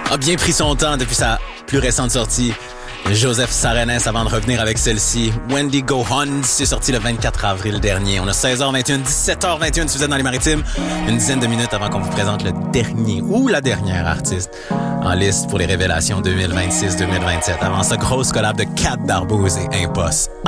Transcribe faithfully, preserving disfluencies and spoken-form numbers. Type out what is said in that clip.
a bien pris son temps depuis sa plus récente sortie. Joseph Sarenes avant de revenir avec celle-ci. Wendy Gohans, c'est sorti le vingt-quatre avril dernier. On a seize heures vingt et un, dix-sept heures vingt et un si vous êtes dans les Maritimes. Une dizaine de minutes avant qu'on vous présente le dernier ou la dernière artiste en liste pour les révélations deux mille vingt-six deux mille vingt-sept. Avant ça, grosse collab de Cat Barbouze et Impost.